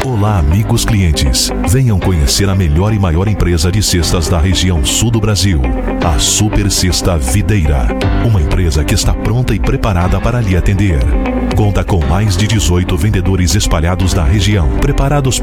Olá, amigos clientes. Venham conhecer a melhor e maior empresa de cestas da região sul do Brasil, a Super Cesta Videira. Uma empresa que está pronta e preparada para lhe atender. Conta com mais de 18 vendedores espalhados na região, preparados